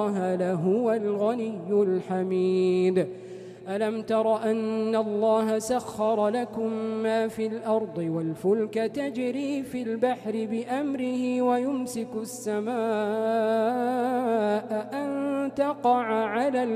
الله لهو الغني الحميد. ألم تر أن الله سخر لكم ما في الأرض والفلك تجري في البحر بأمره ويمسك السماء أن تقع على